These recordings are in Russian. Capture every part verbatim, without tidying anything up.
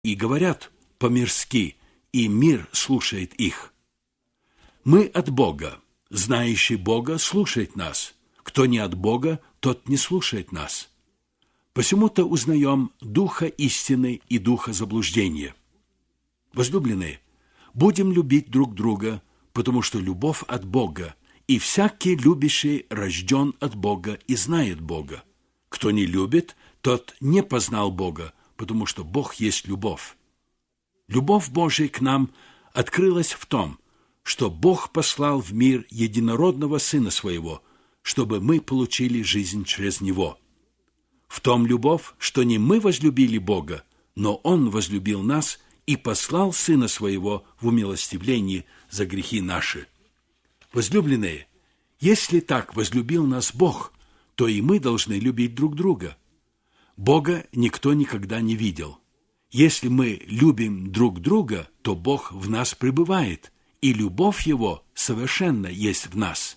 и говорят по-мирски, и мир слушает их. Мы от Бога, знающий Бога слушает нас. Кто не от Бога, тот не слушает нас. Посему-то узнаем духа истины и духа заблуждения. Возлюбленные, будем любить друг друга, потому что любовь от Бога, и всякий любящий рожден от Бога и знает Бога. Кто не любит, тот не познал Бога, потому что Бог есть любовь. Любовь Божия к нам открылась в том, что Бог послал в мир единородного Сына Своего, чтобы мы получили жизнь через Него. В том любовь, что не мы возлюбили Бога, но Он возлюбил нас и послал Сына Своего в умилостивлении за грехи наши. Возлюбленные, если так возлюбил нас Бог, то и мы должны любить друг друга. Бога никто никогда не видел. Если мы любим друг друга, то Бог в нас пребывает, и любовь Его совершенно есть в нас.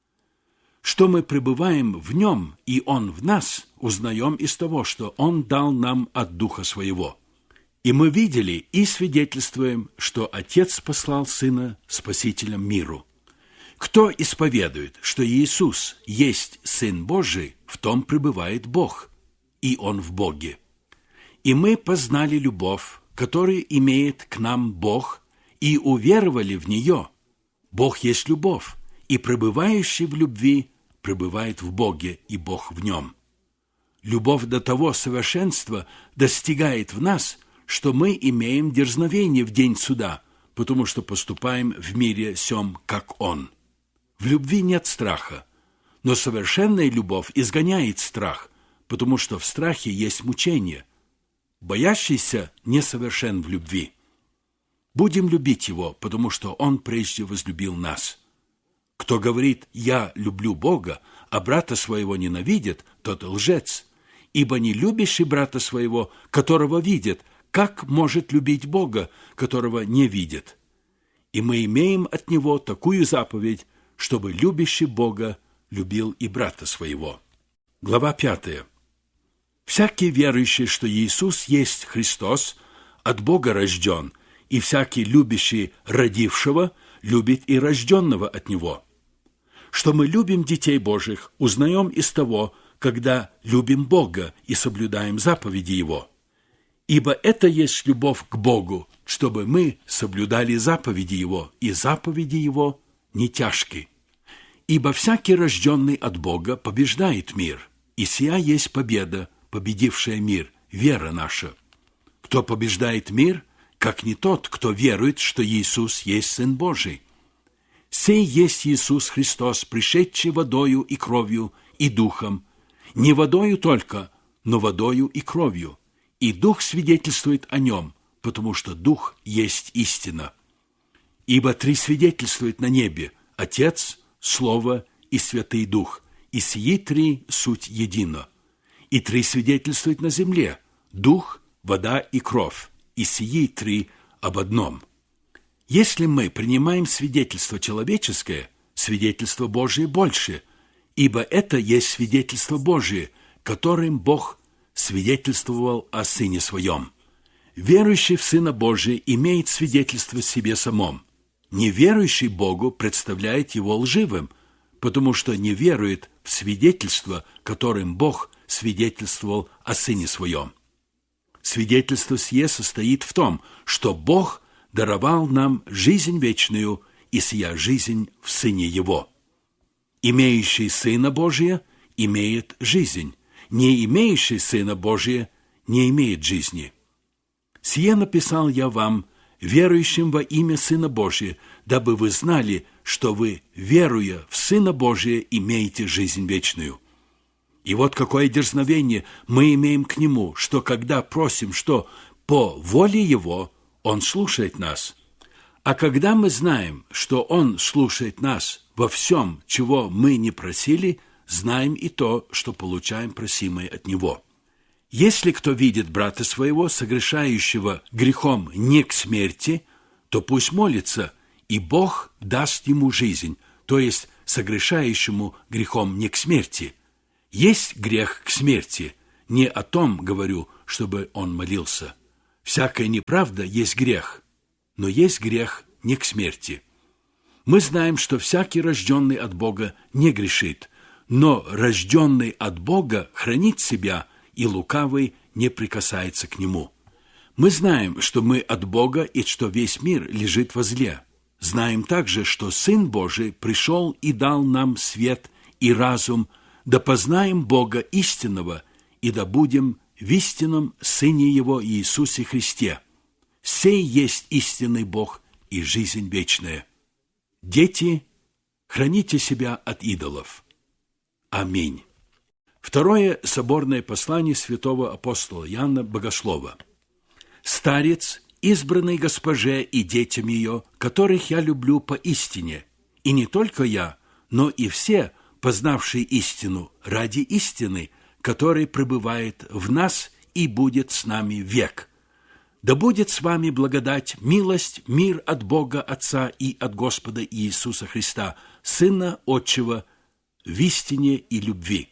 Что мы пребываем в Нем, и Он в нас, узнаем из того, что Он дал нам от Духа Своего. И мы видели и свидетельствуем, что Отец послал Сына Спасителем миру. Кто исповедует, что Иисус есть Сын Божий, в том пребывает Бог, и Он в Боге. И мы познали любовь, которую имеет к нам Бог, и уверовали в нее. Бог есть любовь, и пребывающий в любви пребывает в Боге, и Бог в нем. Любовь до того совершенства достигает в нас, что мы имеем дерзновение в день суда, потому что поступаем в мире сем, как Он. В любви нет страха, но совершенная любовь изгоняет страх, потому что в страхе есть мучение. Боящийся несовершен в любви. Будем любить Его, потому что Он прежде возлюбил нас. Кто говорит «я люблю Бога», а брата своего ненавидит, тот лжец. Ибо не любящий брата своего, которого видит, как может любить Бога, которого не видит? И мы имеем от Него такую заповедь, чтобы любящий Бога любил и брата своего. Глава пятая. Всякий верующий, что Иисус есть Христос, от Бога рожден, и всякий любящий родившего любит и рожденного от Него. Что мы любим детей Божьих, узнаем из того, когда любим Бога и соблюдаем заповеди Его. Ибо это есть любовь к Богу, чтобы мы соблюдали заповеди Его, и заповеди Его не тяжки. Ибо всякий рожденный от Бога побеждает мир, и сия есть победа, победившая мир, вера наша. Кто побеждает мир, как не тот, кто верует, что Иисус есть Сын Божий. Сей есть Иисус Христос, пришедший водою и кровью и духом, не водою только, но водою и кровью, и Дух свидетельствует о Нем, потому что Дух есть истина. Ибо три свидетельствуют на небе – Отец, Слово и Святый Дух, и сии три суть едино. И три свидетельствуют на земле – Дух, вода и кровь, и сии три об одном. Если мы принимаем свидетельство человеческое, свидетельство Божие больше, ибо это есть свидетельство Божие, которым Бог свидетельствовал о Сыне Своем. Верующий в Сына Божия имеет свидетельство в себе самом. Неверующий Богу представляет его лживым, потому что не верует в свидетельство, которым Бог свидетельствовал о Сыне Своем. Свидетельство сие состоит в том, что Бог даровал нам жизнь вечную, и сия жизнь в Сыне Его. Имеющий Сына Божия имеет жизнь, не имеющий Сына Божия не имеет жизни. Сие написал я вам, верующим во имя Сына Божия, дабы вы знали, что вы, веруя в Сына Божия, имеете жизнь вечную. И вот какое дерзновение мы имеем к Нему, что когда просим, что по воле Его, Он слушает нас. А когда мы знаем, что Он слушает нас во всем, чего мы не просили, знаем и то, что получаем просимое от Него. Если кто видит брата своего, согрешающего грехом не к смерти, то пусть молится, и Бог даст ему жизнь, то есть согрешающему грехом не к смерти. Есть грех к смерти, не о том говорю, чтобы он молился. Всякая неправда есть грех, но есть грех не к смерти. Мы знаем, что всякий, рожденный от Бога, не грешит, но рожденный от Бога хранит себя, и лукавый не прикасается к нему. Мы знаем, что мы от Бога и что весь мир лежит во зле. Знаем также, что Сын Божий пришел и дал нам свет и разум, да познаем Бога истинного, и да будем в истинном Сыне Его Иисусе Христе. Сей есть истинный Бог и жизнь вечная. Дети, храните себя от идолов. Аминь. Второе соборное послание святого апостола Иоанна Богослова. «Старец, избранный госпоже и детям ее, которых я люблю поистине, и не только я, но и все, познавшие истину ради истины, которая пребывает в нас и будет с нами век. Да будет с вами благодать, милость, мир от Бога Отца и от Господа Иисуса Христа, Сына Отчего, в истине и любви.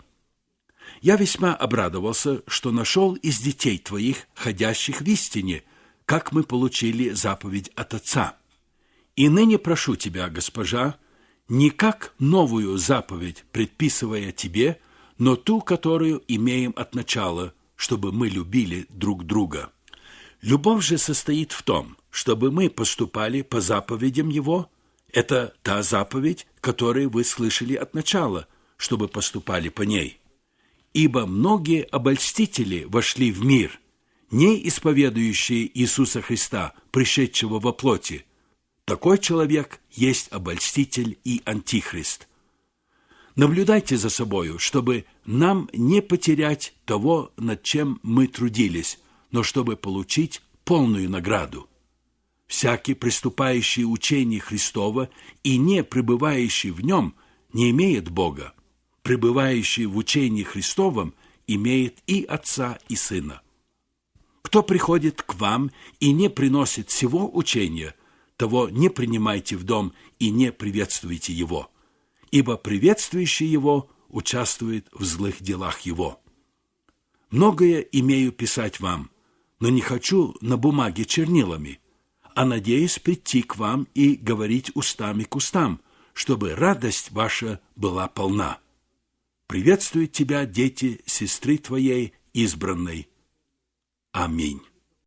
Я весьма обрадовался, что нашел из детей твоих, ходящих в истине, как мы получили заповедь от Отца. И ныне прошу тебя, госпожа, не как новую заповедь, предписывая тебе, но ту, которую имеем от начала, чтобы мы любили друг друга. Любовь же состоит в том, чтобы мы поступали по заповедям Его. Это та заповедь, которую вы слышали от начала, чтобы поступали по ней. Ибо многие обольстители вошли в мир, не исповедующие Иисуса Христа, пришедшего во плоти. Такой человек есть обольститель и антихрист. Наблюдайте за собою, чтобы нам не потерять того, над чем мы трудились, но чтобы получить полную награду. Всякий, приступающий учение Христова и не пребывающий в нем, не имеет Бога. Пребывающий в учении Христовом имеет и Отца, и Сына. Кто приходит к вам и не приносит сего учения, того не принимайте в дом и не приветствуйте его, ибо приветствующий его участвует в злых делах его. Многое имею писать вам, но не хочу на бумаге чернилами, а надеюсь прийти к вам и говорить устами к устам, чтобы радость ваша была полна. Приветствуют тебя дети сестры твоей избранной. Аминь.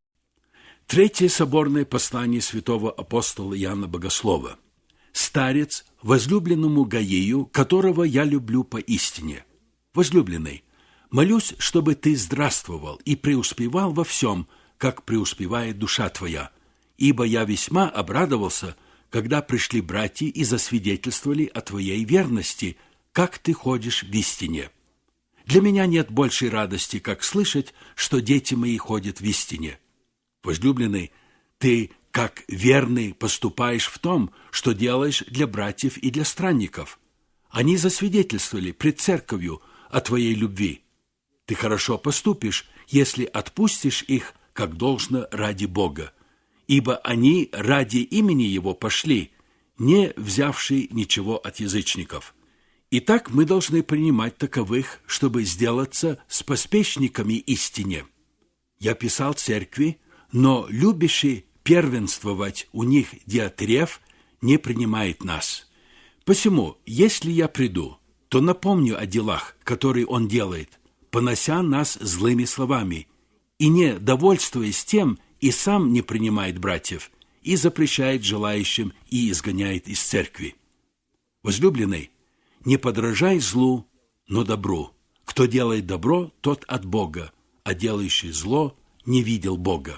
Третье соборное послание святого апостола Иоанна Богослова. Старец, возлюбленному Гаию, которого я люблю поистине. Возлюбленный, молюсь, чтобы ты здравствовал и преуспевал во всем, как преуспевает душа твоя, ибо я весьма обрадовался, когда пришли братья и засвидетельствовали о твоей верности, как ты ходишь в истине. Для меня нет большей радости, как слышать, что дети мои ходят в истине. Возлюбленный, ты, как верный, поступаешь в том, что делаешь для братьев и для странников. Они засвидетельствовали пред церковью о твоей любви. Ты хорошо поступишь, если отпустишь их, как должно, ради Бога, ибо они ради имени Его пошли, не взявшие ничего от язычников. Итак, мы должны принимать таковых, чтобы сделаться споспешниками истине. Я писал церкви, но любящий первенствовать у них Диатреф не принимает нас. Посему, если я приду, то напомню о делах, которые он делает, понося нас злыми словами, и не довольствуясь тем, и сам не принимает братьев, и запрещает желающим, и изгоняет из церкви. Возлюбленный, не подражай злу, но добру. Кто делает добро, тот от Бога, а делающий зло не видел Бога.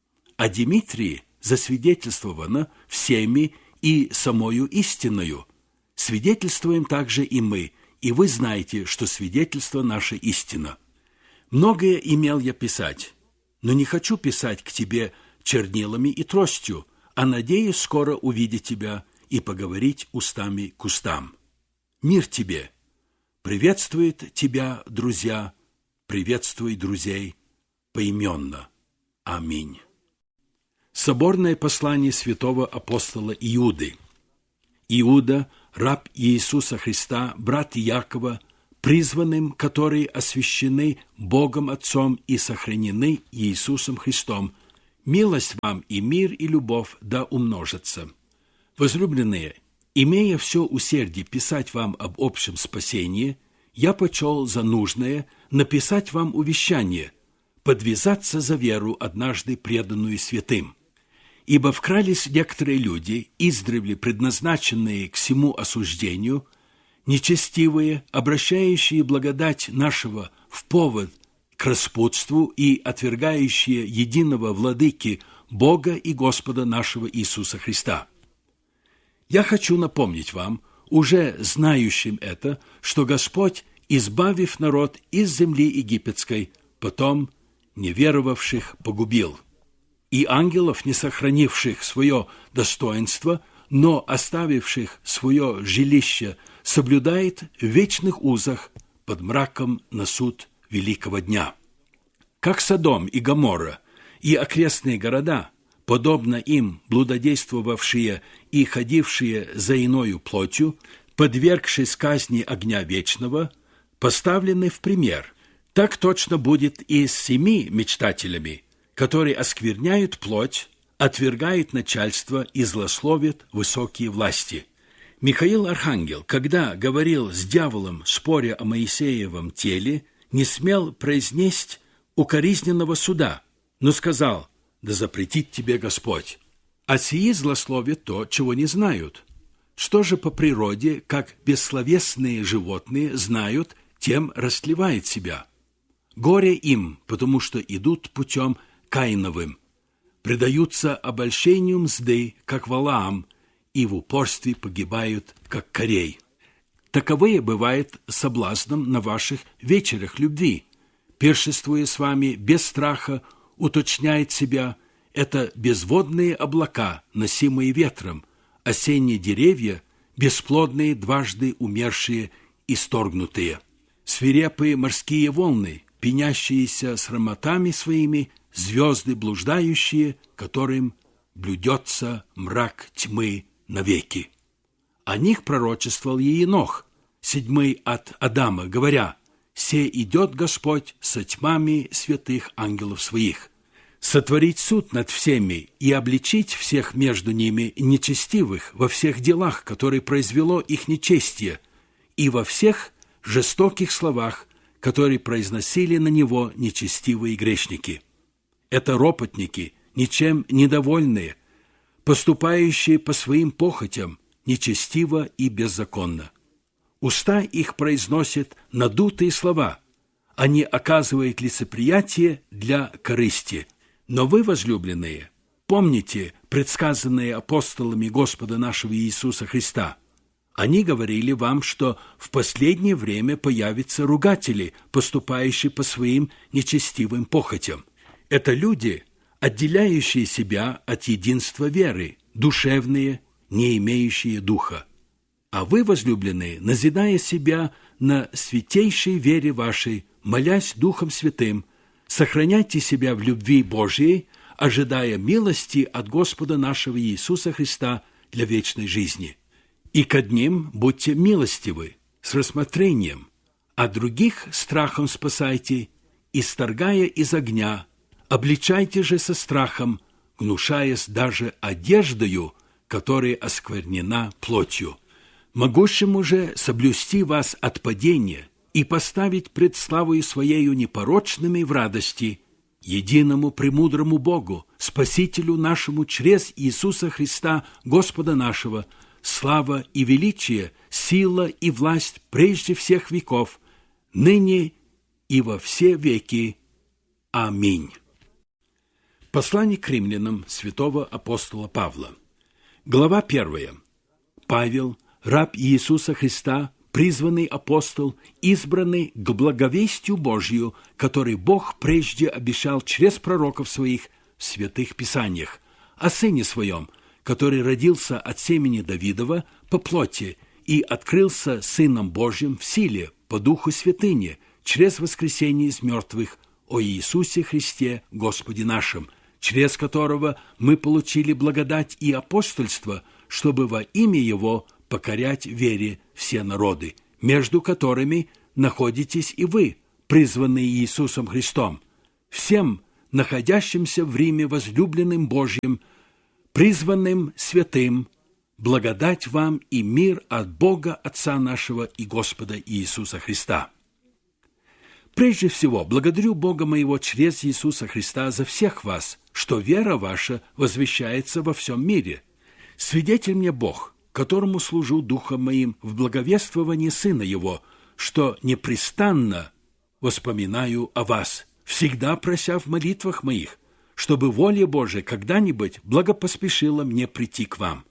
О Димитрии засвидетельствовано всеми и самою истинною. Свидетельствуем также и мы, и вы знаете, что свидетельство наше истина. Многое имел я писать, но не хочу писать к тебе чернилами и тростью, а надеюсь скоро увидеть тебя и поговорить устами к устам. Мир тебе! Приветствует тебя, друзья, приветствуй друзей поименно. Аминь. Соборное послание святого апостола Иуды. Иуда, раб Иисуса Христа, брат Иакова, призванным, которые освящены Богом Отцом и сохранены Иисусом Христом, Милость вам и мир, и любовь да умножатся. Возлюбленные, имея все усердие писать вам об общем спасении, я почел за нужное написать вам увещание, подвязаться за веру, однажды преданную святым. Ибо вкрались некоторые люди, издревле предназначенные к всему осуждению, нечестивые, обращающие благодать нашего в повод к распутству и отвергающие единого владыки Бога и Господа нашего Иисуса Христа. Я хочу напомнить вам, уже знающим это, что Господь, избавив народ из земли египетской, потом неверовавших погубил, и ангелов, не сохранивших свое достоинство, но оставивших свое жилище, соблюдает в вечных узах под мраком на суд великого дня. Как Содом и Гоморра и окрестные города, подобно им блудодействовавшие и ходившие за иною плотью, подвергшись казни огня вечного, поставлены в пример, так точно будет и с семи мечтателями, которые оскверняют плоть, отвергают начальство и злословят высокие власти. Михаил Архангел, когда говорил с дьяволом, споря о Моисеевом теле, не смел произнести укоризненного суда, но сказал: «Да запретит тебе Господь». А сии злословят то, чего не знают. Что же по природе, как бессловесные животные знают, тем растлевает себя. Горе им, потому что идут путем Каиновым, предаются обольщению мзды, как Валаам, и в упорстве погибают, как Корей. Таковые бывает соблазном на ваших вечерах любви. Пиршествуя с вами без страха, уточняет себя это безводные облака, носимые ветром, осенние деревья, бесплодные, дважды умершие, исторгнутые, свирепые морские волны, пенящиеся срамотами своими, звезды блуждающие, которым блюдется мрак тьмы навеки. О них пророчествовал Енох, седьмой от Адама, говоря: «Се идет Господь со тьмами святых ангелов своих, сотворить суд над всеми и обличить всех между ними нечестивых во всех делах, которые произвело их нечестие, и во всех жестоких словах, которые произносили на него нечестивые грешники. Это ропотники, ничем недовольные, поступающие по своим похотям, нечестиво и беззаконно. Уста их произносят надутые слова, они оказывают лицеприятие для корысти. Но вы, возлюбленные, помните предсказанные апостолами Господа нашего Иисуса Христа. Они говорили вам, что в последнее время появятся ругатели, поступающие по своим нечестивым похотям. Это люди, отделяющие себя от единства веры, душевные, не имеющие духа. А вы, возлюбленные, назидая себя на святейшей вере вашей, молясь Духом Святым, сохраняйте себя в любви Божией, ожидая милости от Господа нашего Иисуса Христа для вечной жизни. И к одним будьте милостивы, с рассмотрением, а других страхом спасайте, исторгая из огня, обличайте же со страхом, гнушаясь даже одеждою, которая осквернена плотью. Могущему же соблюсти вас от падения и поставить пред славою Своею непорочными в радости, единому премудрому Богу, Спасителю нашему через Иисуса Христа, Господа нашего, слава и величие, сила и власть прежде всех веков, ныне и во все веки. Аминь. Послание к римлянам святого апостола Павла. Глава первая. Павел, раб Иисуса Христа, призванный апостол, избранный к благовестию Божию, который Бог прежде обещал через пророков своих в святых писаниях, о Сыне Своем, который родился от семени Давидова по плоти и открылся Сыном Божьим в силе по Духу Святыни, через воскресение из мертвых, о Иисусе Христе, Господе нашим, через которого мы получили благодать и апостольство, чтобы во имя Его покорять вере все народы, между которыми находитесь и вы, призванные Иисусом Христом. Всем находящимся в Риме возлюбленным Божьим, призванным святым, благодать вам и мир от Бога Отца нашего и Господа Иисуса Христа. Прежде всего, благодарю Бога моего через Иисуса Христа за всех вас, что вера ваша возвещается во всем мире. Свидетель мне Бог, которому служу духом моим в благовествовании Сына Его, что непрестанно воспоминаю о вас, всегда прося в молитвах моих, чтобы воля Божия когда-нибудь благопоспешила мне прийти к вам.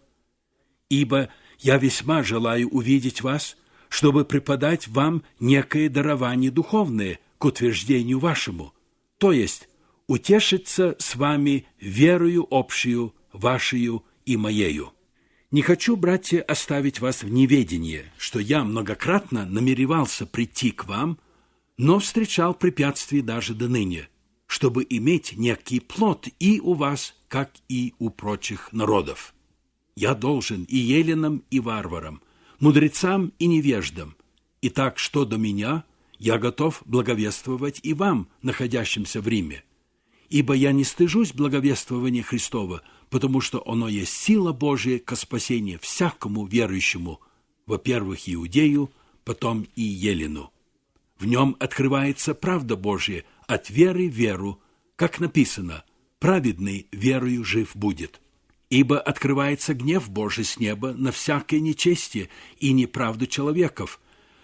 Ибо я весьма желаю увидеть вас, чтобы преподать вам некое дарование духовное к утверждению вашему, то есть утешиться с вами верою общую, вашею и моею. Не хочу, братья, оставить вас в неведении, что я многократно намеревался прийти к вам, но встречал препятствий даже до ныне, чтобы иметь некий плод и у вас, как и у прочих народов. Я должен и еленам, и варварам, мудрецам и невеждам. Итак, что до меня, я готов благовествовать и вам, находящимся в Риме. Ибо я не стыжусь благовествования Христова, потому что оно есть сила Божия ко спасению всякому верующему, во-первых, иудею, потом и елену. В нем открывается правда Божия от веры в веру, как написано: «Праведный верою жив будет». Ибо открывается гнев Божий с неба на всякое нечестие и неправду человеков,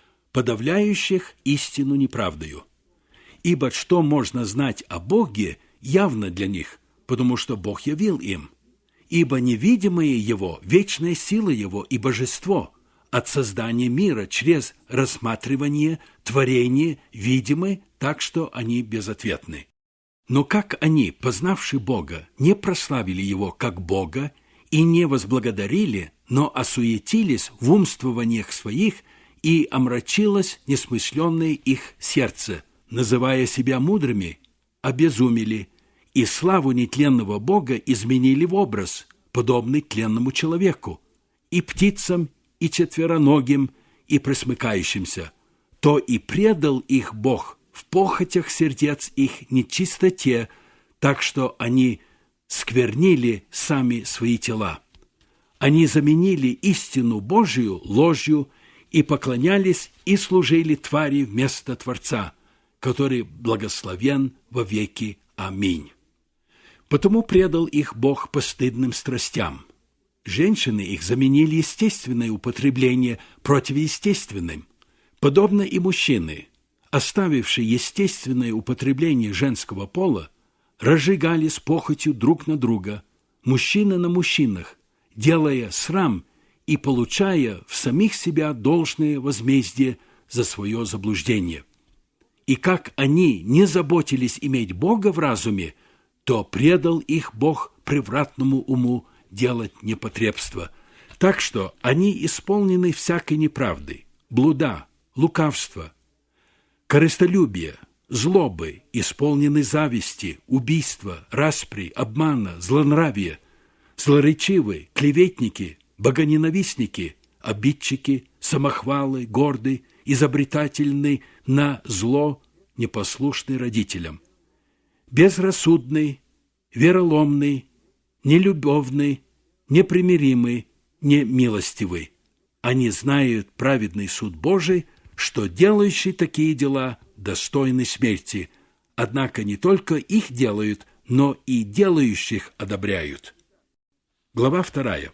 подавляющих истину неправдою. Ибо что можно знать о Боге, явно для них, потому что Бог явил им. Ибо невидимое Его, вечная сила Его и божество от создания мира через рассматривание творения видимы, так что они безответны. Но как они, познавши Бога, не прославили Его как Бога и не возблагодарили, но осуетились в умствованиях своих, и омрачилось несмысленное их сердце, называя себя мудрыми, обезумели, и славу нетленного Бога изменили в образ, подобный тленному человеку, и птицам, и четвероногим, и пресмыкающимся. То и предал их Бог в похотях сердец их нечистоте, так что они сквернили сами свои тела. Они заменили истину Божию ложью и поклонялись и служили твари вместо Творца, который благословен во веки. Аминь. Потому предал их Бог постыдным страстям. Женщины их заменили естественное употребление противоестественным. Подобно и мужчины, оставившие естественное употребление женского пола, разжигали с похотью друг на друга, мужчины на мужчинах, делая срам и получая в самих себя должное возмездие за свое заблуждение. И как они не заботились иметь Бога в разуме, то предал их Бог превратному уму делать непотребство. Так что они исполнены всякой неправды, блуда, лукавства, корыстолюбия, злобы, исполнены зависти, убийства, распри, обмана, злонравия, злоречивы, клеветники, богоненавистники, обидчики, самохвалы, горды, изобретательный на зло, непослушный родителям, безрассудный, вероломный, нелюбовный, непримиримый, немилостивый. Они знают праведный суд Божий, что делающие такие дела достойны смерти, однако не только их делают, но и делающих одобряют. Глава вторая.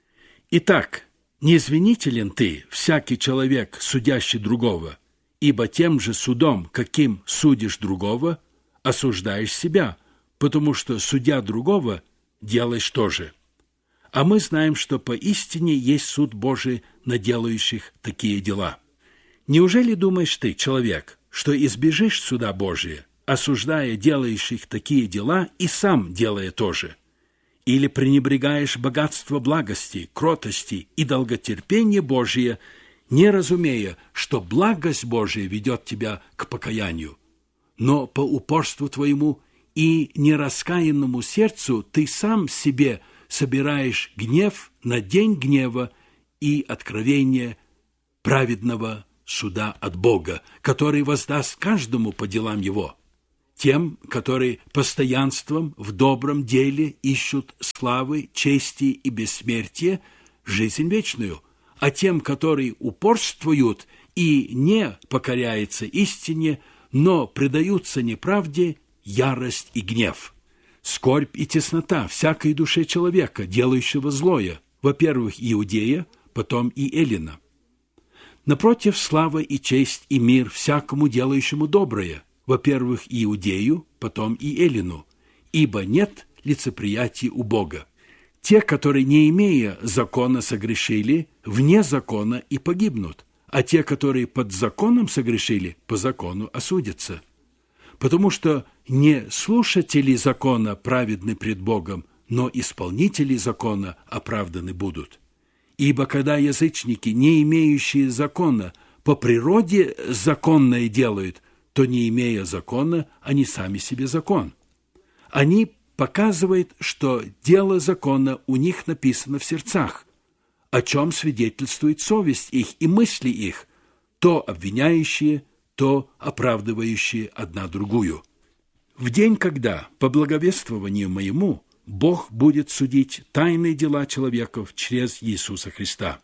Итак, не извинителен ты, всякий человек, судящий другого, ибо тем же судом, каким судишь другого, осуждаешь себя, потому что, судя другого, делаешь то же. А мы знаем, что поистине есть суд Божий на делающих такие дела. Неужели думаешь ты, человек, что избежишь суда Божия, осуждая делающих такие дела и сам делая то же? Или пренебрегаешь богатство благости, кротости и долготерпения Божия, не разумея, что благость Божия ведет тебя к покаянию? Но по упорству твоему и нераскаянному сердцу ты сам себе собираешь гнев на день гнева и откровение праведного суда от Бога, который воздаст каждому по делам его. тем, которые постоянством в добром деле ищут славы, чести и бессмертия, жизнь вечную, а тем, которые упорствуют и не покоряются истине, но предаются неправде, ярость и гнев. Скорбь и теснота всякой душе человека, делающего злое, во-первых, иудея, потом и эллина. Напротив, слава и честь и мир всякому делающему доброе, во-первых, иудею, потом и эллину, ибо нет лицеприятия у Бога. Те, которые, не имея закона, согрешили, вне закона и погибнут, а те, которые под законом согрешили, по закону осудятся. Потому что не слушатели закона праведны пред Богом, но исполнители закона оправданы будут. Ибо когда язычники, не имеющие закона, по природе законное делают, то, не имея закона, они сами себе закон. Они показывают, что дело закона у них написано в сердцах, о чем свидетельствует совесть их и мысли их, то обвиняющие, то оправдывающие одна другую. В день, когда, по благовествованию моему, Бог будет судить тайные дела человеков через Иисуса Христа.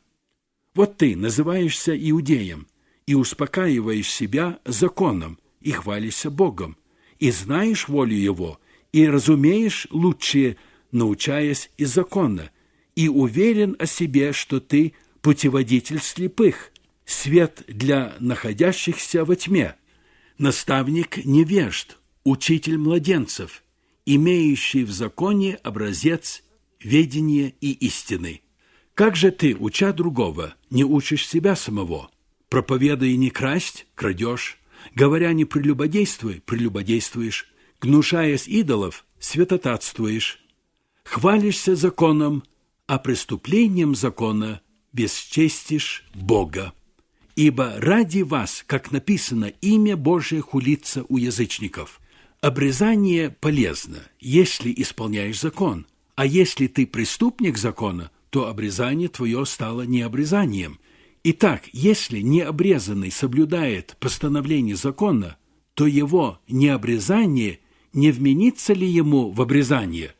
Вот ты называешься иудеем и успокаиваешь себя законом, и хвалишься Богом, и знаешь волю Его, и разумеешь лучше, научаясь из закона, и уверен о себе, что ты путеводитель слепых, свет для находящихся во тьме, наставник невежд, учитель младенцев, имеющий в законе образец ведения и истины. Как же ты, уча другого, не учишь себя самого? Проповедуя не красть, крадешь, говоря не прелюбодействуй, прелюбодействуешь, гнушаясь идолов, святотатствуешь, хвалишься законом, а преступлением закона бесчестишь Бога. Ибо ради вас, как написано, имя Божие хулится у язычников. Обрезание полезно, если исполняешь закон, а если ты преступник закона, то обрезание твое стало необрезанием. Итак, если необрезанный соблюдает постановление закона, то его необрезание не вменится ли ему в обрезание?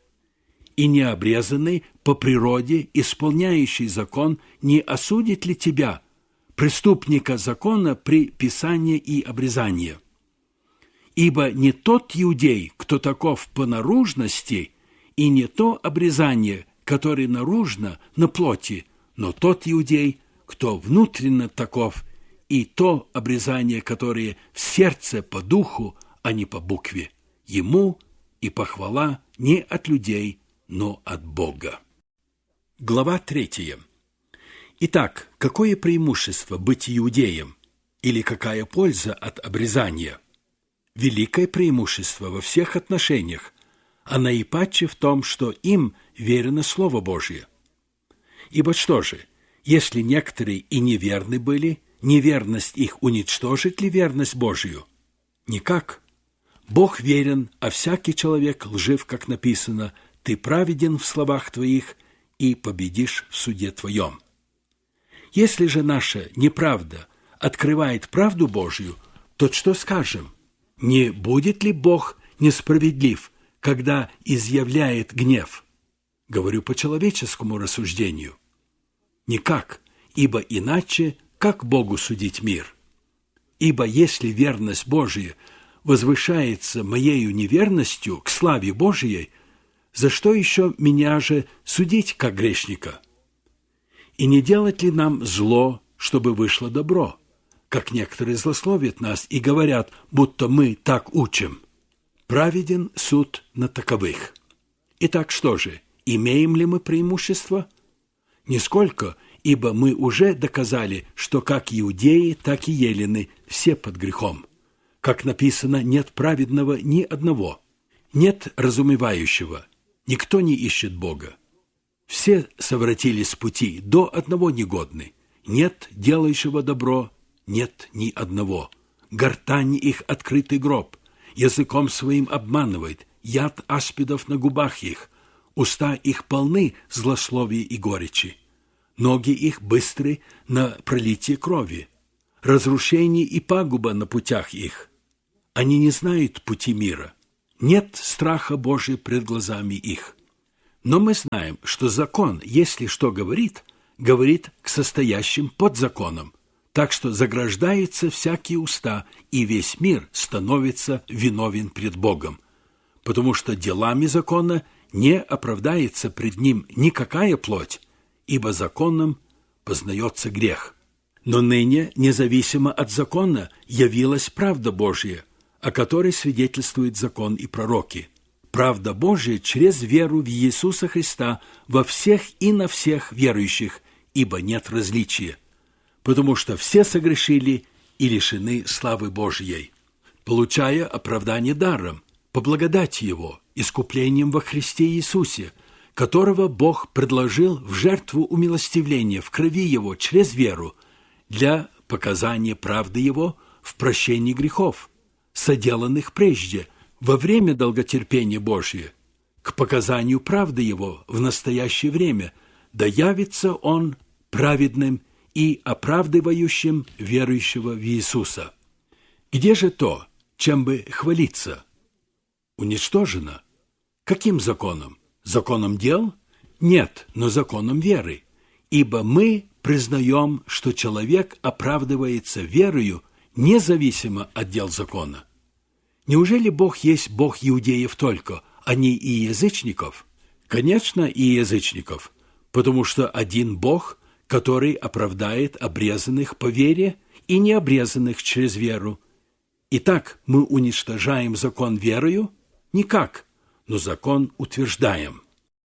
И необрезанный по природе, исполняющий закон, не осудит ли тебя, преступника закона, при писании и обрезании? Ибо не тот иудей, кто таков по наружности, и не то обрезание, которое наружно, на плоти, но тот иудей, кто внутренно таков, и то обрезание, которое в сердце по духу, а не по букве. Ему и похвала не от людей, но от Бога. Глава третья. Итак, какое преимущество быть иудеем? Или какая польза от обрезания? Великое преимущество во всех отношениях, а наипаче в том, что им верено Слово Божие. Ибо что же, если некоторые и неверны были, неверность их уничтожит ли верность Божию? Никак. Бог верен, а всякий человек лжив, как написано, «Ты праведен в словах твоих и победишь в суде твоем». Если же наша неправда открывает правду Божию, то что скажем? Не будет ли Бог несправедлив, когда изъявляет гнев? Говорю по человеческому рассуждению. Никак, ибо иначе как Богу судить мир? Ибо если верность Божия возвышается моею неверностью к славе Божией, за что еще меня же судить, как грешника? И не делать ли нам зло, чтобы вышло добро? Как некоторые злословят нас и говорят, будто мы так учим. Праведен суд на таковых. Итак, что же, имеем ли мы преимущество? Нисколько, ибо мы уже доказали, что как иудеи, так и елены все под грехом. Как написано, нет праведного ни одного, нет разумевающего, никто не ищет Бога. Все совратились с пути, до одного негодны. Нет делающего добро, нет ни одного. Гортань их открытый гроб, языком своим обманывает, яд аспидов на губах их, уста их полны злословия и горечи. Ноги их быстры на пролитие крови, разрушение и пагуба на путях их. Они не знают пути мира. Нет страха Божия пред глазами их. Но мы знаем, что закон, если что говорит, говорит к состоящим под законом, так что заграждаются всякие уста, и весь мир становится виновен пред Богом, потому что делами закона не оправдается пред ним никакая плоть, ибо законом познается грех. Но ныне, независимо от закона, явилась правда Божья, о которой свидетельствует закон и пророки. Правда Божия через веру в Иисуса Христа во всех и на всех верующих, ибо нет различия, потому что все согрешили и лишены славы Божьей, получая оправдание даром, по благодати Его, искуплением во Христе Иисусе, которого Бог предложил в жертву умилостивления в крови Его через веру для показания правды Его в прощении грехов, соделанных прежде, во время долготерпения Божия, к показанию правды Его в настоящее время, да явится Он праведным и оправдывающим верующего в Иисуса. Где же то, чем бы хвалиться? Уничтожено. Каким законом? Законом дел? Нет, но законом веры. Ибо мы признаем, что человек оправдывается верою независимо от дел закона. Неужели Бог есть Бог иудеев только, а не и язычников? Конечно, и язычников, потому что один Бог, который оправдает обрезанных по вере и необрезанных через веру. Итак, мы уничтожаем закон верою? Никак, но закон утверждаем.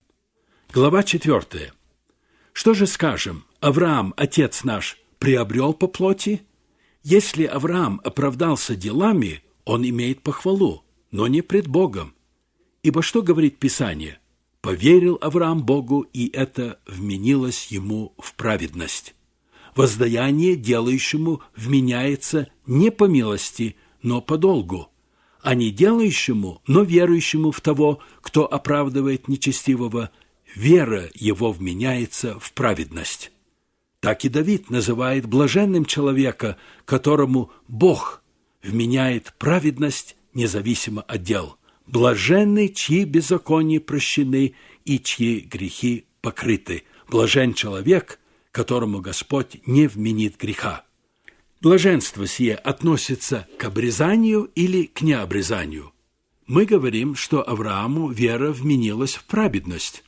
Глава четвертая. Что же скажем? Авраам, отец наш, приобрел по плоти? Если Авраам оправдался делами, он имеет похвалу, но не пред Богом. Ибо что говорит Писание? Поверил Авраам Богу, и это вменилось ему в праведность. Воздаяние делающему вменяется не по милости, но по долгу, а не делающему, но верующему в того, кто оправдывает нечестивого, вера его вменяется в праведность. Так и Давид называет блаженным человека, которому Бог вменяет праведность независимо от дел. Блаженны, чьи беззакония прощены и чьи грехи покрыты. Блажен человек, которому Господь не вменит греха. Блаженство сие относится к обрезанию или к необрезанию? Мы говорим, что Аврааму вера вменилась в праведность.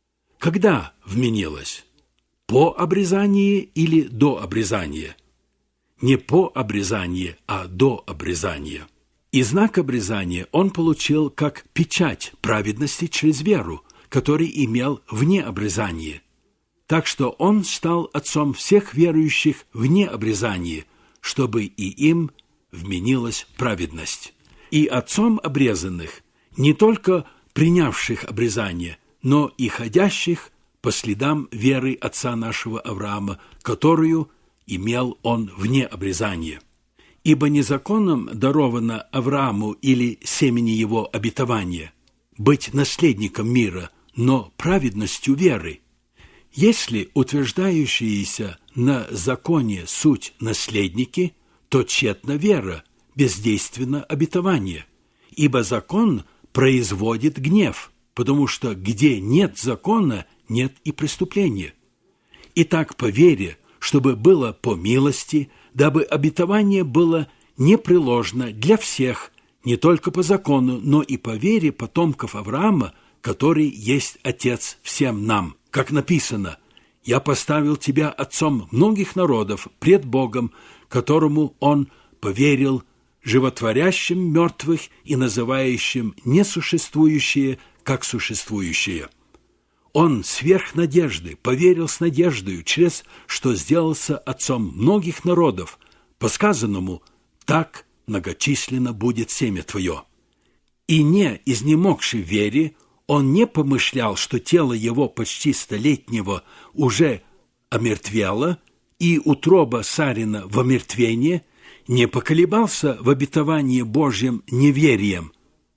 Когда вменилась? По обрезании или до обрезания? Не по обрезанию, а до обрезания. И знак обрезания он получил как печать праведности через веру, который имел вне обрезания. Так что он стал отцом всех верующих вне обрезания, чтобы и им вменилась праведность. И отцом обрезанных, не только принявших обрезание, но и ходящих по следам веры отца нашего Авраама, которую имел он вне обрезания. Ибо не законом даровано Аврааму или семени его обетования быть наследником мира, но праведностью веры. Если утверждающиеся на законе суть наследники, то тщетна вера, бездейственно обетование, ибо закон производит гнев, потому что где нет закона, нет и преступления. Итак, по вере, чтобы было по милости, дабы обетование было непреложно для всех, не только по закону, но и по вере потомков Авраама, который есть Отец всем нам. Как написано: «Я поставил тебя отцом многих народов пред Богом, которому он поверил, животворящим мертвых и называющим несуществующее как существующее». Он сверх надежды поверил с надеждою, через что сделался отцом многих народов, по сказанному: «Так многочисленно будет семя твое». И не изнемогший в вере, он не помышлял, что тело его почти столетнего уже омертвело, и утроба Сарина в омертвении, не поколебался в обетовании Божьем неверием,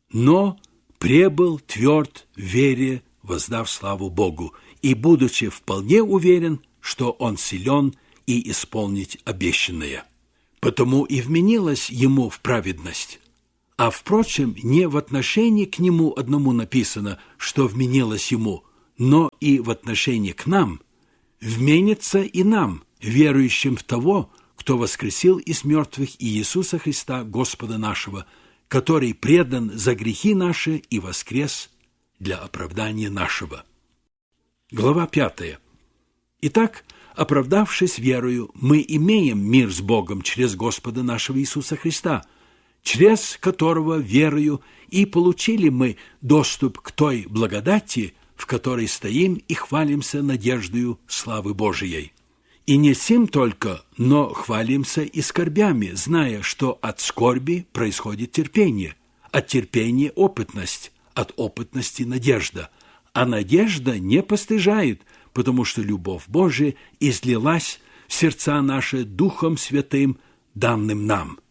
но пребыл тверд в вере, воздав славу Богу, и будучи вполне уверен, что он силен и исполнить обещанное. Потому и вменилось ему в праведность. А, впрочем, не в отношении к Нему одному написано, что вменилось Ему, но и в отношении к нам вменится и нам, верующим в Того, кто воскресил из мертвых и Иисуса Христа, Господа нашего, который предан за грехи наши и воскрес для оправдания нашего. Глава пятая. Итак, оправдавшись верою, мы имеем мир с Богом через Господа нашего Иисуса Христа, через которого верою и получили мы доступ к той благодати, в которой стоим и хвалимся надеждою славы Божией. И не сим только, но хвалимся и скорбями, зная, что от скорби происходит терпение, от терпения – опытность, от опытности – надежда, а надежда не постыжает, потому что любовь Божия излилась в сердца наши Духом Святым, данным нам.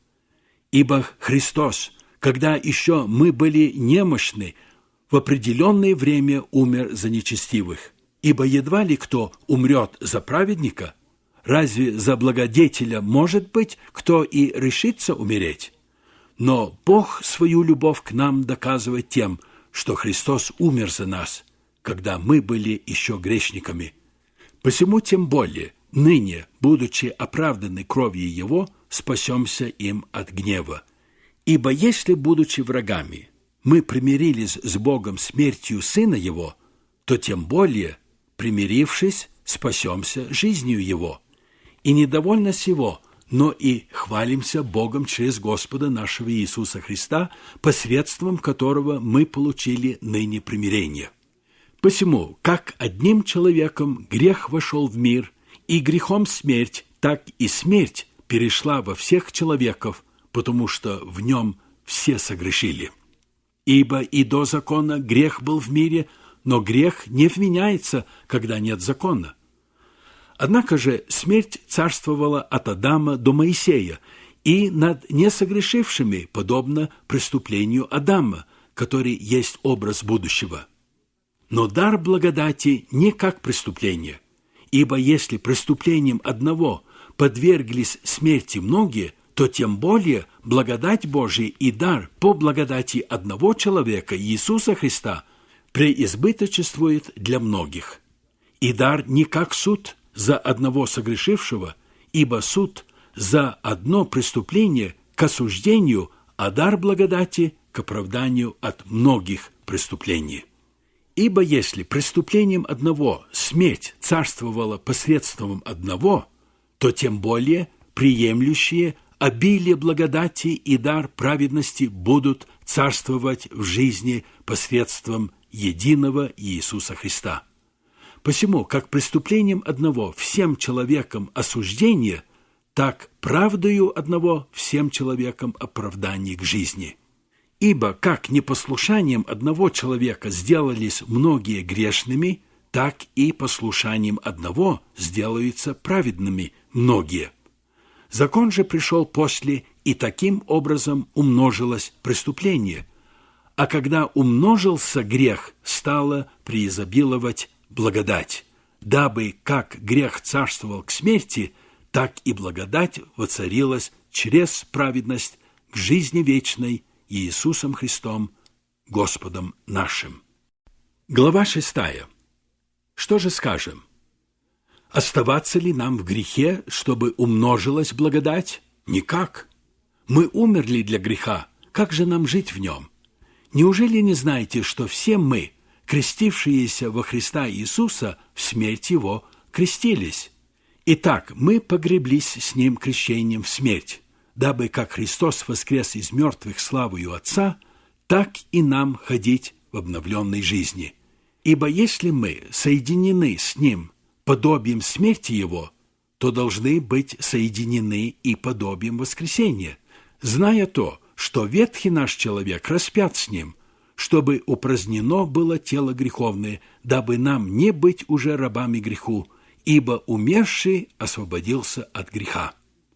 Ибо Христос, когда еще мы были немощны, в определенное время умер за нечестивых. Ибо едва ли кто умрет за праведника, разве за благодетеля может быть, кто и решится умереть? Но Бог свою любовь к нам доказывает тем, что Христос умер за нас, когда мы были еще грешниками. Посему тем более, ныне, будучи оправданы кровью Его, спасемся им от гнева. Ибо если, будучи врагами, мы примирились с Богом смертью Сына Его, то тем более, примирившись, спасемся жизнью Его. И недовольно сего, но и хвалимся Богом через Господа нашего Иисуса Христа, посредством которого мы получили ныне примирение. Посему, как одним человеком грех вошел в мир, и грехом смерть, так и смерть перешла во всех человеков, потому что в нем все согрешили. Ибо и до закона грех был в мире, но грех не вменяется, когда нет закона. Однако же смерть царствовала от Адама до Моисея, и над несогрешившими, подобно преступлению Адама, который есть образ будущего. Но дар благодати не как преступление, ибо если преступлением одного подверглись смерти многие, то тем более благодать Божия и дар по благодати одного человека, Иисуса Христа, преизбыточествует для многих. И дар не как суд за одного согрешившего, ибо суд за одно преступление к осуждению, а дар благодати к оправданию от многих преступлений. Ибо если преступлением одного смерть царствовала посредством одного, то тем более приемлющие обилие благодати и дар праведности будут царствовать в жизни посредством единого Иисуса Христа. Посему, как преступлением одного всем человекам осуждение, так правдою одного всем человекам оправдание к жизни. Ибо как непослушанием одного человека сделались многие грешными, так и послушанием одного сделаются праведными многие. Закон же пришел после, и таким образом умножилось преступление, а когда умножился грех, стало преизобиловать благодать, дабы как грех царствовал к смерти, так и благодать воцарилась через праведность к жизни вечной Иисусом Христом, Господом нашим. Глава шестая. Что же скажем? Оставаться ли нам в грехе, чтобы умножилась благодать? Никак. Мы умерли для греха, как же нам жить в нем? Неужели не знаете, что все мы, крестившиеся во Христа Иисуса, в смерть Его крестились? Итак, мы погреблись с Ним крещением в смерть, дабы как Христос воскрес из мертвых славою Отца, так и нам ходить в обновленной жизни. Ибо если мы соединены с Ним подобием смерти Его, то должны быть соединены и подобием воскресения, зная то, что ветхий наш человек распят с Ним, чтобы упразднено было тело греховное, дабы нам не быть уже рабами греху, ибо умерший освободился от греха.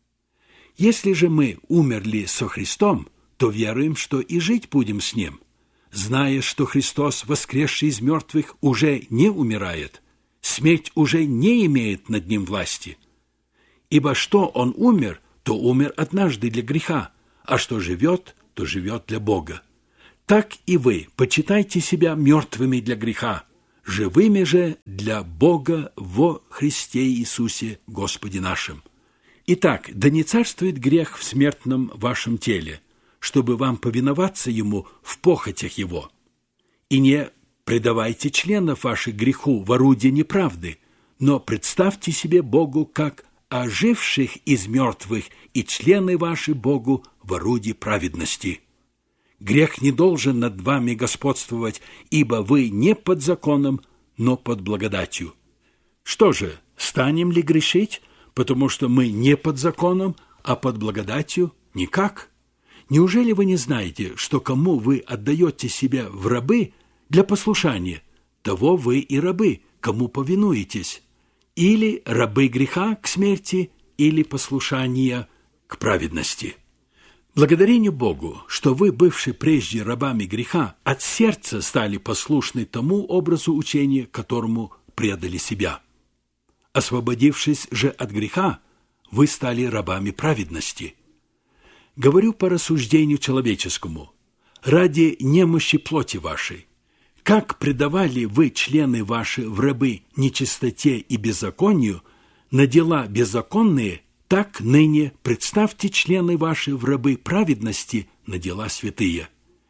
Если же мы умерли со Христом, то веруем, что и жить будем с Ним, зная, что Христос, воскресший из мертвых, уже не умирает, смерть уже не имеет над Ним власти. Ибо что Он умер, то умер однажды для греха, а что живет, то живет для Бога. Так и вы почитайте себя мертвыми для греха, живыми же для Бога во Христе Иисусе Господе нашим. Итак, да не царствует грех в смертном вашем теле, чтобы вам повиноваться ему в похотях его. И не предавайте членов ваших греху в орудие неправды, но представьте себе Богу как оживших из мертвых, и члены ваши Богу в орудие праведности. Грех не должен над вами господствовать, ибо вы не под законом, но под благодатью. Что же, станем ли грешить, потому что мы не под законом, а под благодатью? Никак. Неужели вы не знаете, что кому вы отдаете себя в рабы для послушания, того вы и рабы, кому повинуетесь? Или рабы греха к смерти, или послушания к праведности. Благодарение Богу, что вы, бывшие прежде рабами греха, от сердца стали послушны тому образу учения, которому предали себя. Освободившись же от греха, вы стали рабами праведности. Говорю по рассуждению человеческому, ради немощи плоти вашей. Как предавали вы члены ваши в рабы нечистоте и беззаконию, на дела беззаконные, так ныне представьте члены ваши в рабы праведности на дела святые.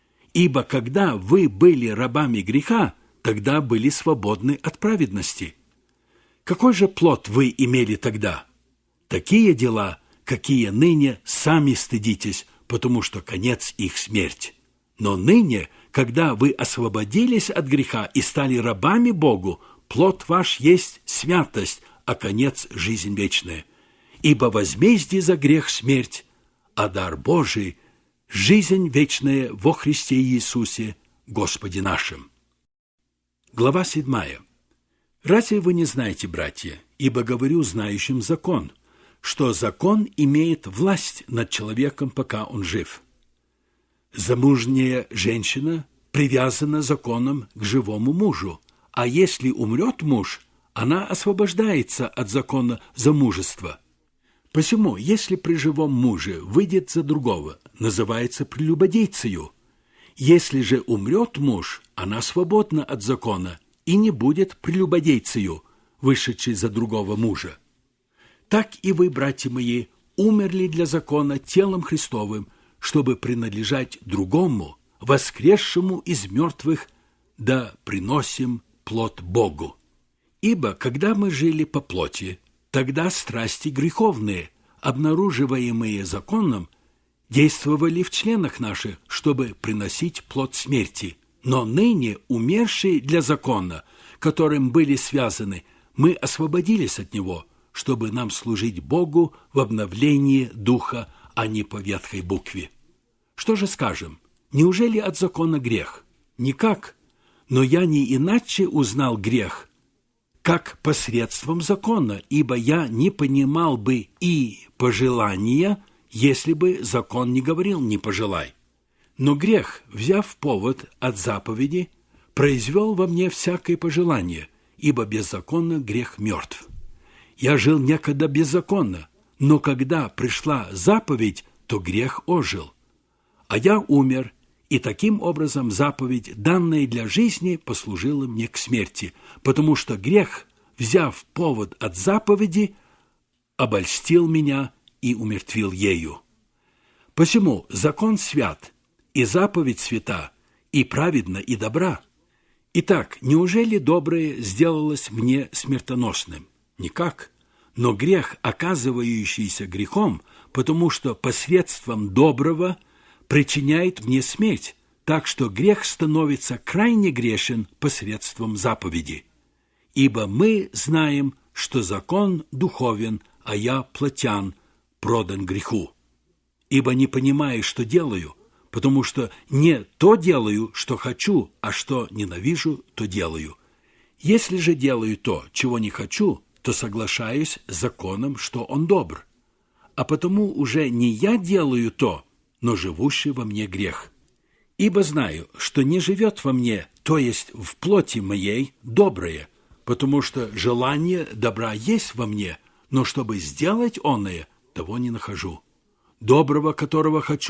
Ибо когда вы были рабами греха, тогда были свободны от праведности. Какой же плод вы имели тогда? Такие дела, какие ныне сами стыдитесь, потому что конец их смерть. Но ныне, когда вы освободились от греха и стали рабами Богу, плод ваш есть святость, а конец – жизнь вечная. Ибо возмездие за грех – смерть, а дар Божий – жизнь вечная во Христе Иисусе, Господе нашим. Глава седьмая. Разве вы не знаете, братья, ибо говорю знающим закон, что закон имеет власть над человеком, пока он жив? Замужняя женщина привязана законом к живому мужу, а если умрет муж, она освобождается от закона замужества. Посему, если при живом муже выйдет за другого, называется прелюбодейцею. Если же умрет муж, она свободна от закона и не будет прелюбодейцею, вышедшей за другого мужа. Так и вы, братья мои, умерли для закона телом Христовым, чтобы принадлежать другому, воскресшему из мертвых, да приносим плод Богу. Ибо, когда мы жили по плоти, тогда страсти греховные, обнаруживаемые законом, действовали в членах наших, чтобы приносить плод смерти. Но ныне, умершие для закона, которым были связаны, мы освободились от него, чтобы нам служить Богу в обновлении духа, а не по ветхой букве. Что же скажем? Неужели от закона грех? Никак. Но я не иначе узнал грех, как посредством закона, ибо я не понимал бы и пожелания, если бы закон не говорил «не пожелай». Но грех, взяв повод от заповеди, произвел во мне всякое пожелание, ибо беззаконно грех мертв. Я жил некогда беззаконно, но когда пришла заповедь, то грех ожил. А я умер, и таким образом заповедь, данная для жизни, послужила мне к смерти, потому что грех, взяв повод от заповеди, обольстил меня и умертвил ею. Посему закон свят, и заповедь свята, и праведна, и добра. Итак, неужели доброе сделалось мне смертоносным? Никак. Но грех, оказывающийся грехом, потому что посредством доброго причиняет мне смерть, так что грех становится крайне грешен посредством заповеди. Ибо мы знаем, что закон духовен, а я плотян, продан греху. Ибо не понимаю, что делаю, потому что не то делаю, что хочу, а что ненавижу, то делаю. Если же делаю то, чего не хочу, то соглашаюсь с законом, что он добр. А потому уже не я делаю то, но живущий во мне грех. Ибо знаю, что не живет во мне, то есть в плоти моей, доброе, потому что желание добра есть во мне, но чтобы сделать оное, того не нахожу. Доброго, которого хочу,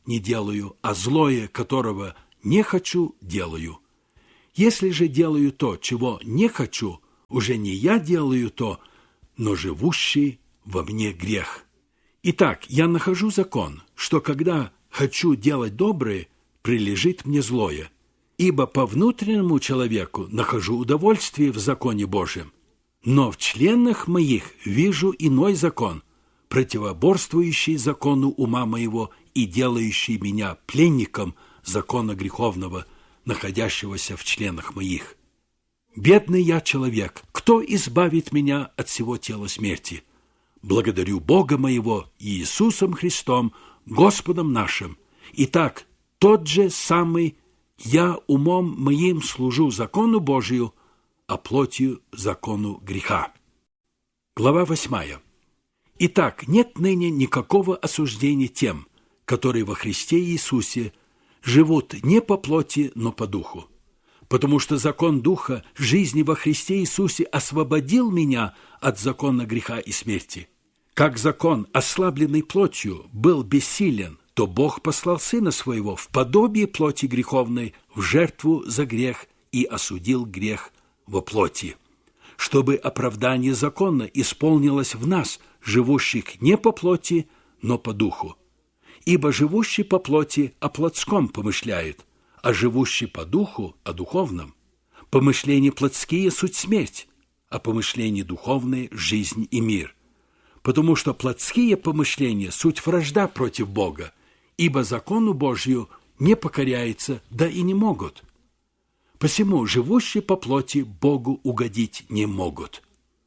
не делаю, а злое, которого не хочу, делаю. Если же делаю то, чего не хочу, уже не я делаю то, но живущий во мне грех. Итак, я нахожу закон, что когда хочу делать доброе, прилежит мне злое. Ибо по внутреннему человеку нахожу удовольствие в законе Божьем, но в членах моих вижу иной закон, противоборствующий закону ума моего и делающий меня пленником закона греховного, находящегося в членах моих. Бедный я человек, кто избавит меня от всего тела смерти? Благодарю Бога моего Иисусом Христом, Господом нашим. Итак, тот же самый я умом моим служу закону Божию, а плотью закону греха. Глава восьмая. Итак, нет ныне никакого осуждения тем, которые во Христе Иисусе живут не по плоти, но по духу. Потому что закон Духа жизни во Христе Иисусе освободил меня от закона греха и смерти. Как закон, ослабленный плотью, был бессилен, то Бог послал Сына Своего в подобие плоти греховной в жертву за грех и осудил грех во плоти, чтобы оправдание закона исполнилось в нас, живущих не по плоти, но по духу. Ибо живущий по плоти о плотском помышляет, а живущий по духу о духовном. Помышления плотские – суть смерть, а помышления духовные – жизнь и мир. Потому что плотские помышления – суть вражда против Бога, ибо закону Божью не покоряются, да и не могут. Посему живущие по плоти Богу угодить не могут.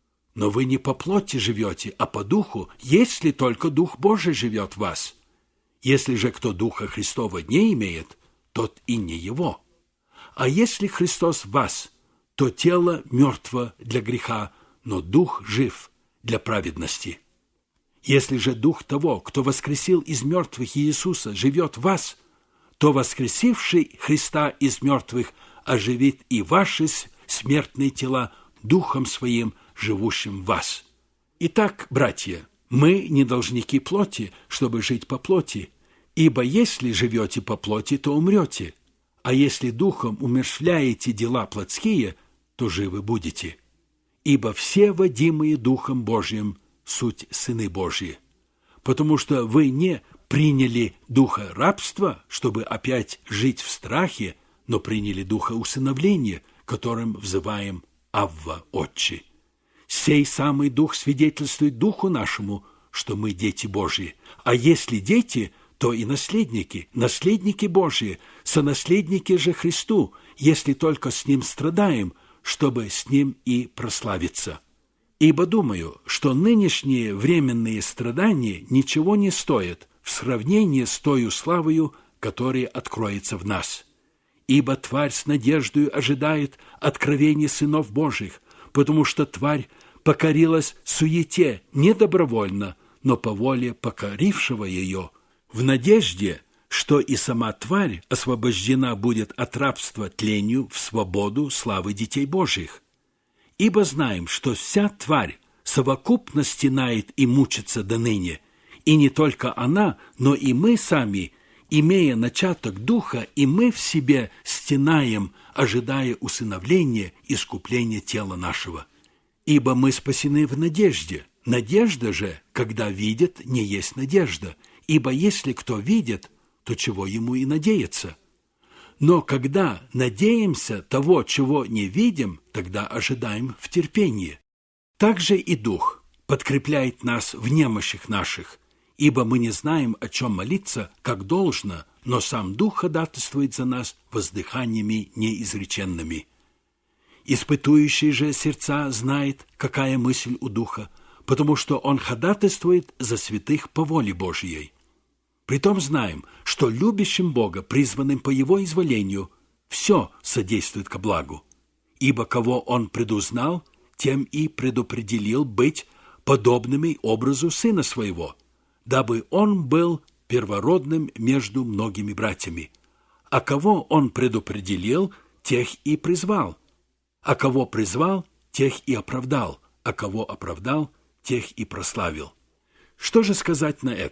Но вы не по плоти живете, а по духу, если только Дух Божий живет в вас. Если же кто Духа Христова не имеет, тот и не его. А если Христос в вас, то тело мертво для греха, но Дух жив для праведности. Если же Дух того, кто воскресил из мертвых Иисуса, живет в вас, то воскресивший Христа из мертвых оживит и ваши смертные тела Духом Своим, живущим в вас. Итак, братья, мы не должники плоти, чтобы жить по плоти, ибо если живете по плоти, то умрете, а если Духом умерщвляете дела плотские, то живы будете. Ибо все водимые Духом Божьим суть сыны Божьи, потому что вы не приняли духа рабства, чтобы опять жить в страхе, но приняли духа усыновления, которым взываем Авва, Отче. Сей самый Дух свидетельствует Духу нашему, что мы дети Божьи. А если дети, то и наследники, наследники Божьи, сонаследники же Христу, если только с Ним страдаем, чтобы с Ним и прославиться. Ибо думаю, что нынешние временные страдания ничего не стоят в сравнении с тою славою, которая откроется в нас. Ибо тварь с надеждою ожидает откровения сынов Божьих, потому что тварь покорилась суете не добровольно, но по воле покорившего ее, в надежде, что и сама тварь освобождена будет от рабства тлению в свободу славы детей Божьих. Ибо знаем, что вся тварь совокупно стенает и мучится доныне, и не только она, но и мы сами, имея начаток духа, и мы в себе стенаем, ожидая усыновления, искупления тела нашего. Ибо мы спасены в надежде. Надежда же, когда видит, не есть надежда, ибо если кто видит, то чего ему и надеяться? Но когда надеемся того, чего не видим, тогда ожидаем в терпении. Также и Дух подкрепляет нас в немощах наших, ибо мы не знаем, о чем молиться, как должно, но сам Дух ходатайствует за нас воздыханиями неизреченными. Испытующий же сердца знает, какая мысль у Духа, потому что он ходатайствует за святых по воле Божьей. Притом знаем, что любящим Бога, призванным по Его изволению, все содействует ко благу. Ибо кого Он предузнал, тем и предопределил быть подобными образу Сына Своего, дабы Он был первородным между многими братьями. А кого Он предопределил, тех и призвал. А кого призвал, тех и оправдал. А кого оправдал, тех и прославил. Что же сказать на это?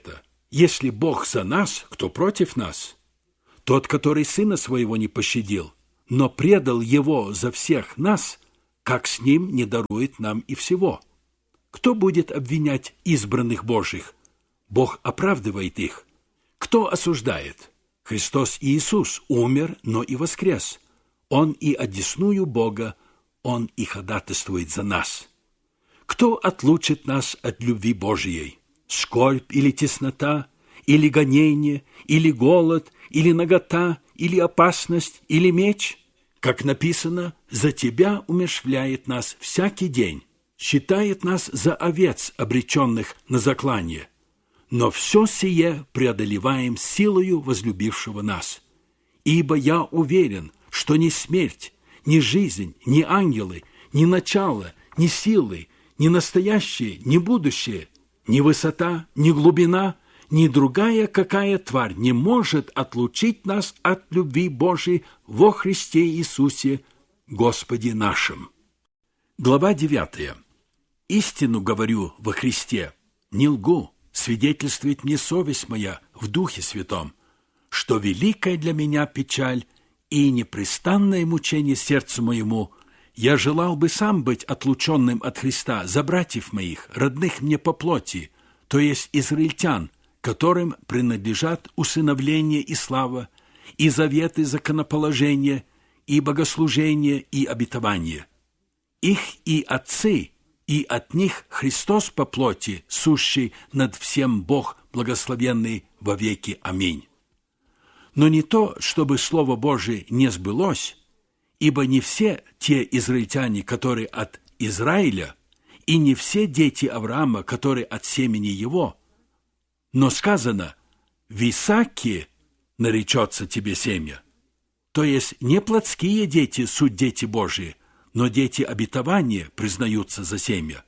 Если Бог за нас, кто против нас? Тот, который Сына Своего не пощадил, но предал Его за всех нас, как с Ним не дарует нам и всего? Кто будет обвинять избранных Божьих? Бог оправдывает их. Кто осуждает? Христос Иисус умер, но и воскрес. Он и одесную Бога, Он и ходатайствует за нас. Кто отлучит нас от любви Божией? Скорбь или теснота, или гонение, или голод, или нагота, или опасность, или меч? Как написано, за Тебя умерщвляет нас всякий день, считает нас за овец, обреченных на заклание. Но все сие преодолеваем силою возлюбившего нас. Ибо я уверен, что ни смерть, ни жизнь, ни ангелы, ни начало, ни силы, ни настоящее, ни будущее, ни высота, ни глубина, ни другая какая тварь не может отлучить нас от любви Божией во Христе Иисусе, Господе нашим. Глава девятая. Истину говорю во Христе, не лгу, свидетельствует мне совесть моя в Духе Святом, что великая для меня печаль и непрестанное мучение сердцу моему. Я желал бы сам быть отлученным от Христа за братьев моих, родных мне по плоти, то есть израильтян, которым принадлежат усыновление и слава, и заветы законоположения, и богослужение, и обетование. Их и отцы, и от них Христос по плоти, сущий над всем Бог благословенный во веки. Аминь. Но не то, чтобы Слово Божие не сбылось, ибо не все те израильтяне, которые от Израиля, и не все дети Авраама, которые от семени его, но сказано, в Исааке наречется тебе семя. То есть не плотские дети суть дети Божии, но дети обетования признаются за семя.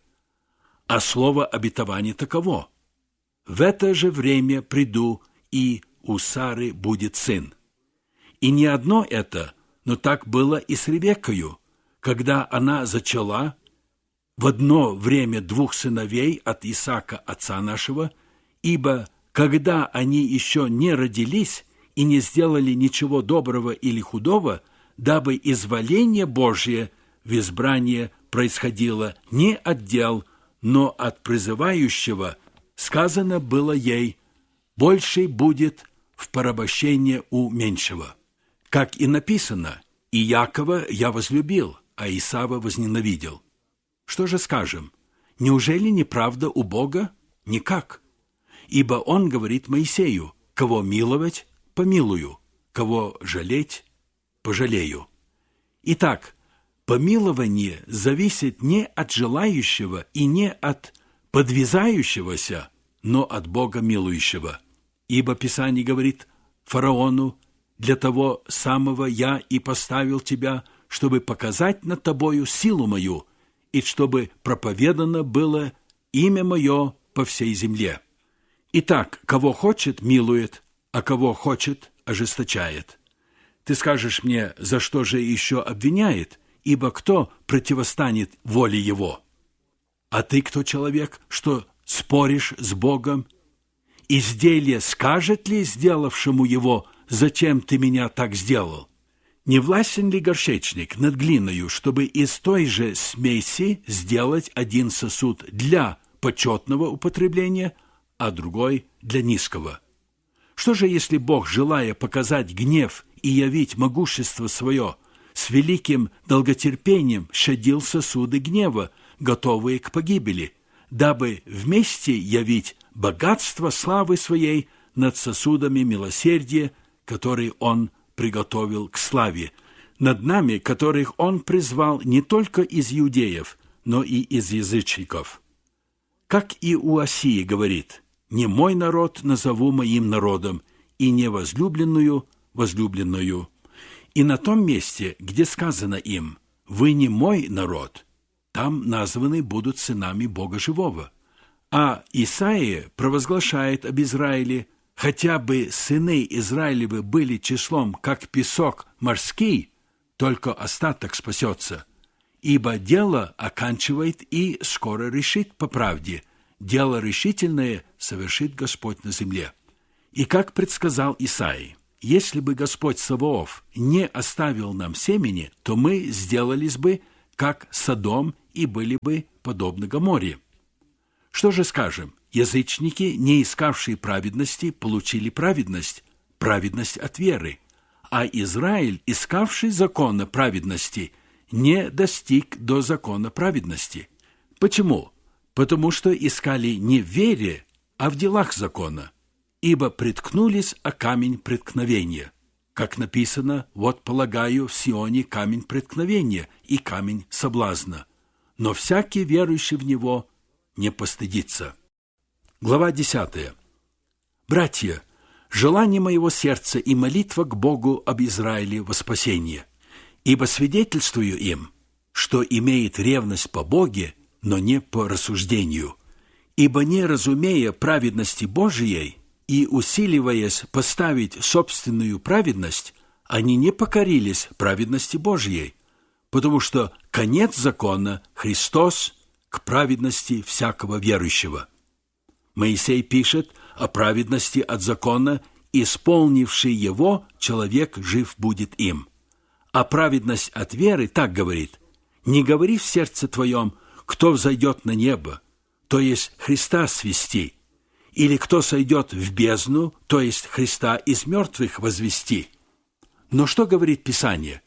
А слово обетование таково: в это же время приду, и у Сары будет сын. И не одно это, но так было и с Ревеккою, когда она зачала в одно время двух сыновей от Исаака, отца нашего, ибо когда они еще не родились и не сделали ничего доброго или худого, дабы изволение Божие в избрание происходило не от дел, но от призывающего, сказано было ей: «Больший будет в порабощение у меньшего». Как и написано: «И Якова я возлюбил, а Исава возненавидел». Что же скажем? Неужели неправда у Бога? Никак. Ибо Он говорит Моисею: «Кого миловать, помилую, кого жалеть, пожалею». Итак, помилование зависит не от желающего и не от подвязающегося, но от Бога милующего. Ибо Писание говорит фараону: «Для того самого я и поставил тебя, чтобы показать над тобою силу мою, и чтобы проповедано было имя мое по всей земле». Итак, кого хочет, милует, а кого хочет, ожесточает. Ты скажешь мне, за что же еще обвиняет, ибо кто противостанет воле его? А ты кто человек, что споришь с Богом? Изделие скажет ли сделавшему его: «Зачем ты меня так сделал»? Не властен ли горшечник над глиною, чтобы из той же смеси сделать один сосуд для почетного употребления, а другой для низкого? Что же, если Бог, желая показать гнев и явить могущество свое, с великим долготерпением щадил сосуды гнева, готовые к погибели, дабы вместе явить богатство славы своей над сосудами милосердия, которые Он приготовил к славе, над нами, которых Он призвал не только из иудеев, но и из язычников? Как и у Осии говорит: «Не мой народ назову моим народом, и не возлюбленную возлюбленную». И на том месте, где сказано им: «Вы не мой народ», там названы будут сынами Бога живого. А Исаия провозглашает об Израиле: «Хотя бы сыны Израилевы были числом, как песок морский, только остаток спасется, ибо дело оканчивает и скоро решит по правде, дело решительное совершит Господь на земле. И как предсказал Исаия, если бы Господь Саваоф не оставил нам семени, то мы сделались бы, как Содом, и были бы подобны Гоморре. Что же скажем? Язычники, не искавшие праведности, получили праведность, праведность от веры, а Израиль, искавший закона праведности, не достиг до закона праведности. Почему? Потому что искали не в вере, а в делах закона, ибо приткнулись о камень преткновения. Как написано, вот полагаю в Сионе камень преткновения и камень соблазна, но всякий верующий в него не постыдится. Глава десятая. Братья, желание моего сердца и молитва к Богу об Израиле во спасение, ибо свидетельствую им, что имеет ревность по Боге, но не по рассуждению, ибо не разумея праведности Божией и усиливаясь поставить собственную праведность, они не покорились праведности Божией, потому что конец закона – Христос к праведности всякого верующего. Моисей пишет о праведности от закона, исполнивший его, человек жив будет им. А праведность от веры так говорит: не говори в сердце твоем, кто взойдет на небо, то есть Христа свести, или кто сойдет в бездну, то есть Христа из мертвых возвести. Но что говорит Писание?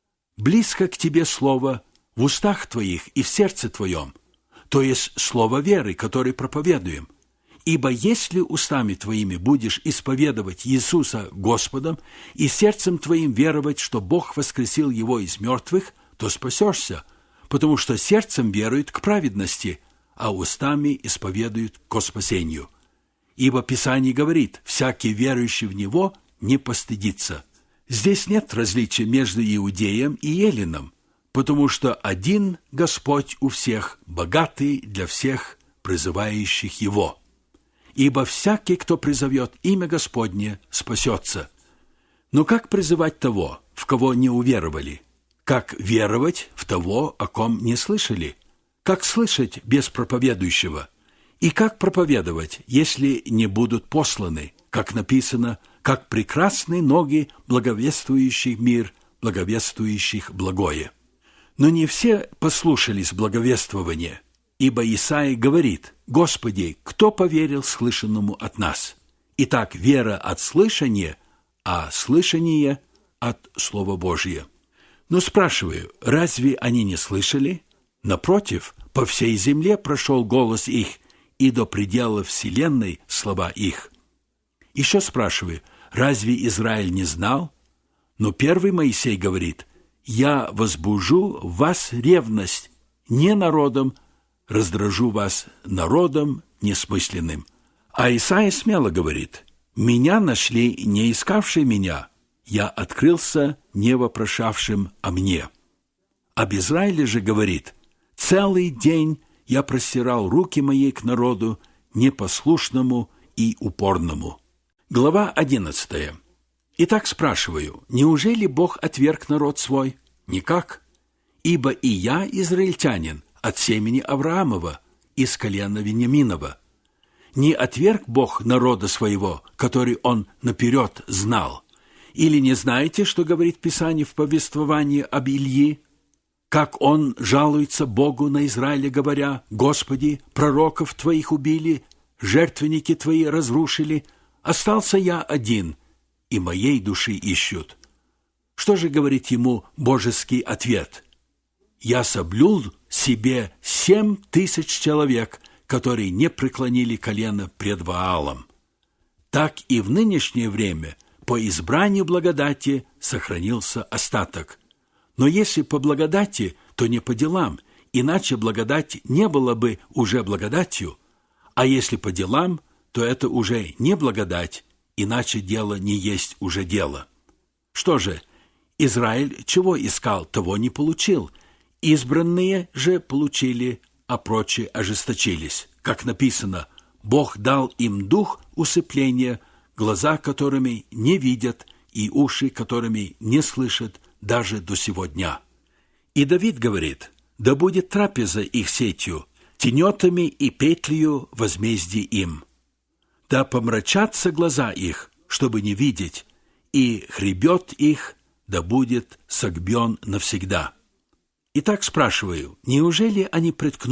Близко к тебе слово в устах твоих и в сердце твоем, то есть слово веры, которое проповедуем. Ибо если устами твоими будешь исповедовать Иисуса Господом и сердцем твоим веровать, что Бог воскресил Его из мертвых, то спасешься, потому что сердцем веруют к праведности, а устами исповедуют ко спасению. Ибо Писание говорит: всякий верующий в Него не постыдится. Здесь нет различия между иудеем и эллином, потому что один Господь у всех, богатый для всех призывающих Его. Ибо всякий, кто призовет имя Господне, спасется. Но как призывать того, в кого не уверовали? Как веровать в того, о ком не слышали? Как слышать без проповедующего? И как проповедовать, если не будут посланы, как написано, как прекрасны ноги благовествующих мир, благовествующих благое? Но не все послушались благовествования, ибо Исаия говорит: «Господи, кто поверил слышанному от нас?» Итак, вера от слышания, а слышание от Слова Божия. Но спрашиваю, разве они не слышали? Напротив, по всей земле прошел голос их, и до предела вселенной слова их. Еще спрашиваю, разве Израиль не знал? Но первый Моисей говорит: «Я возбужу в вас ревность не народом, раздражу вас народом несмысленным». А Исаия смело говорит: «Меня нашли не искавшие меня, я открылся не вопрошавшим о мне». Об Израиле же говорит: «Целый день я простирал руки мои к народу непослушному и упорному». Глава одиннадцатая. Итак, спрашиваю, неужели Бог отверг народ свой? Никак. Ибо и я израильтянин от семени Авраамова, из колена Вениаминова. Не отверг Бог народа своего, который он наперед знал? Или не знаете, что говорит Писание в повествовании об Ильи? Как он жалуется Богу на Израиле, говоря: «Господи, пророков твоих убили, жертвенники твои разрушили, остался я один, и моей души ищут». Что же говорит ему божеский ответ? «Я соблюл себе семь тысяч человек, которые не преклонили колено пред Ваалом». Так и в нынешнее время по избранию благодати сохранился остаток. Но если по благодати, то не по делам, иначе благодать не была бы уже благодатью, а если по делам, то это уже не благодать, иначе дело не есть уже дело. Что же, Израиль чего искал, того не получил, избранные же получили, а прочие ожесточились. Как написано: «Бог дал им дух усыпления, глаза которыми не видят и уши которыми не слышат даже до сего дня». И Давид говорит: «Да будет трапеза их сетью, тенетами и петлею возмездий им. Да помрачатся глаза их, чтобы не видеть, и хребет их да будет согбен навсегда. Итак, спрашиваю, неужели они приткнутся